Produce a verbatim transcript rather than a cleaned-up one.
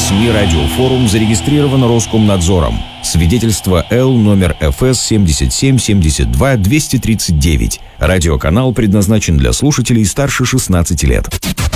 СМИ «Радиофорум» зарегистрирован Роскомнадзором. Свидетельство Л номер эф эс семьдесят семь семьдесят два двести тридцать девять. Радиоканал предназначен для слушателей старше шестнадцати лет.